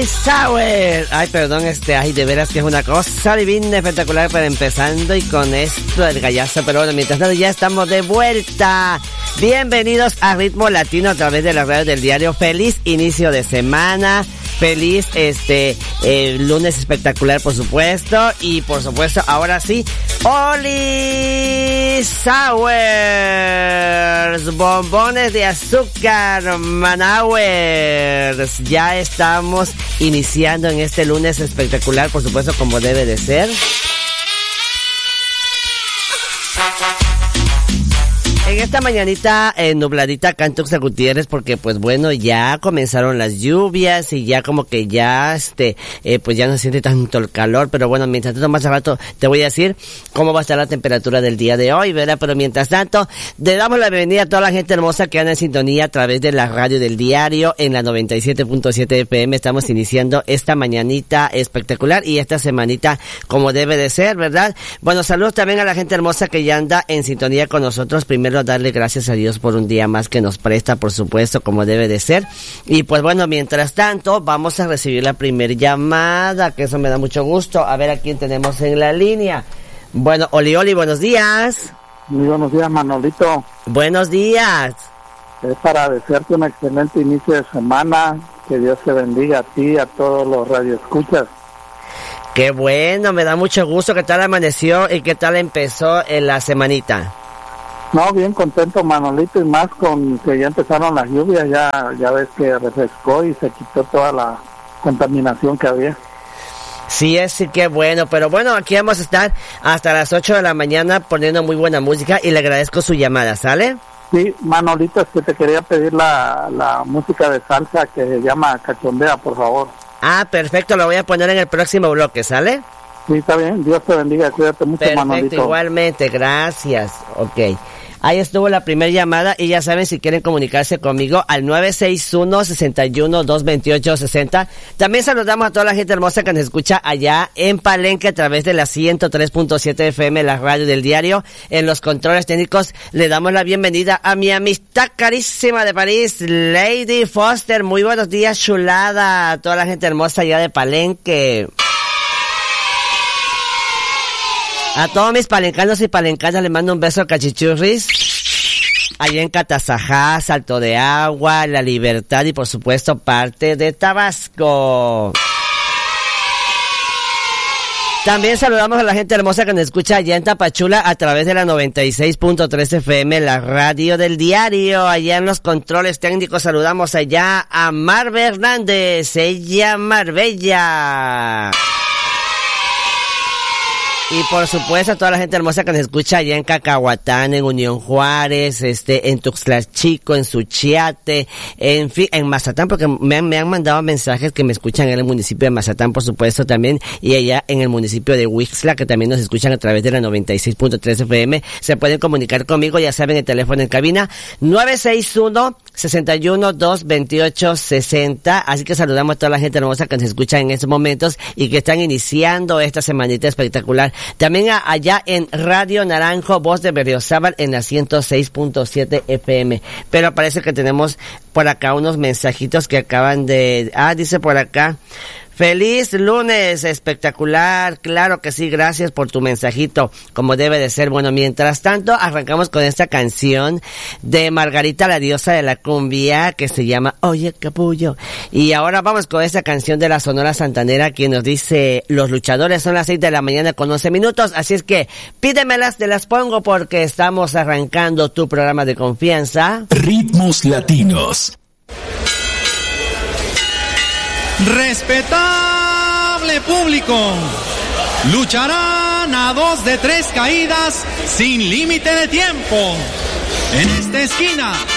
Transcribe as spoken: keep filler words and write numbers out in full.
Sour. Ay, perdón, este, ay, de veras que es una cosa divina, espectacular para empezando y con esto del gallazo. Pero bueno, mientras tanto ya estamos de vuelta. Bienvenidos a Ritmo Latino a través de la radio del diario. Feliz inicio de semana. Feliz este eh, lunes espectacular, por supuesto. Y por supuesto, ahora sí, Oli Sours, bombones de azúcar, Manauers. Ya estamos iniciando en este lunes espectacular, por supuesto, como debe de ser. En esta mañanita eh, nubladita acá en Tuxtla Gutiérrez, porque pues bueno, ya comenzaron las lluvias y ya como que ya este eh, pues ya no se siente tanto el calor, pero bueno, mientras tanto más al rato te voy a decir cómo va a estar la temperatura del día de hoy, ¿verdad? Pero mientras tanto, le damos la bienvenida a toda la gente hermosa que anda en sintonía a través de la radio del diario en la noventa y siete punto siete F M. Estamos iniciando esta mañanita espectacular y esta semanita como debe de ser, ¿verdad? Bueno, saludos también a la gente hermosa que ya anda en sintonía con nosotros. Primero darle gracias a Dios por un día más que nos presta, por supuesto, como debe de ser. Y pues bueno, mientras tanto, vamos a recibir la primer llamada, que eso me da mucho gusto. A ver a quién tenemos en la línea. Bueno, Oli Oli, buenos días. Muy buenos días, Manolito. Buenos días. Es para desearte un excelente inicio de semana. Que Dios te bendiga a ti, a todos los radioescuchas. Qué bueno, me da mucho gusto. ¿Qué tal amaneció y qué tal empezó en la semanita? No, bien contento, Manolito, y más con que ya empezaron las lluvias, ya ya ves que refrescó y se quitó toda la contaminación que había. Sí, es sí, qué bueno, pero bueno, aquí vamos a estar hasta las ocho de la mañana poniendo muy buena música y le agradezco su llamada, ¿sale? Sí, Manolito, es que te quería pedir la, la música de salsa que se llama Cachondea, por favor. Ah, perfecto, lo voy a poner en el próximo bloque, ¿sale? Sí, está bien, Dios te bendiga, cuídate mucho, perfecto, Manolito. Perfecto, igualmente, gracias, ok. Ahí estuvo la primera llamada y ya saben si quieren comunicarse conmigo al nueve seis uno, seis uno, dos dos ocho, seis cero. También saludamos a toda la gente hermosa que nos escucha allá en Palenque a través de la ciento tres punto siete F M, la radio del diario. En los controles técnicos le damos la bienvenida a mi amistad carísima de París, Lady Foster. Muy buenos días, chulada, a toda la gente hermosa allá de Palenque. A todos mis palencanos y palencanas les mando un beso a cachichurris. Allá en Catazajá, Salto de Agua, La Libertad y por supuesto parte de Tabasco. También saludamos a la gente hermosa que nos escucha allá en Tapachula a través de la noventa y seis punto tres F M, la radio del diario. Allá en los controles técnicos saludamos allá a Marve Hernández, ella Marbella. Y por supuesto a toda la gente hermosa que nos escucha allá en Cacahuatán, en Unión Juárez, este, en Tuxtla Chico, en Suchiate, en fin, en Mazatán, porque me han, me han mandado mensajes que me escuchan en el municipio de Mazatán, por supuesto también, y allá en el municipio de Huixla, que también nos escuchan a través de la noventa y seis punto tres F M. Se pueden comunicar conmigo, ya saben, el teléfono en cabina, nueve seis uno, seis uno, dos dos ocho, seis cero. Así que saludamos a toda la gente hermosa que nos escucha en estos momentos y que están iniciando esta semanita espectacular. También a, allá en Radio Naranjo, voz de Berriozábal en la ciento seis punto siete F M. Pero parece que tenemos por acá unos mensajitos que acaban de... Ah, dice por acá... Feliz lunes, espectacular, claro que sí, gracias por tu mensajito, como debe de ser. Bueno, mientras tanto, arrancamos con esta canción de Margarita, la diosa de la cumbia, que se llama Oye Capullo. Y ahora vamos con esta canción de la Sonora Santanera, quien nos dice, los luchadores son las seis de la mañana con once minutos, así es que pídemelas, te las pongo porque estamos arrancando tu programa de confianza. Ritmos Latinos. Respetable público, lucharán a dos de tres caídas sin límite de tiempo. En esta esquina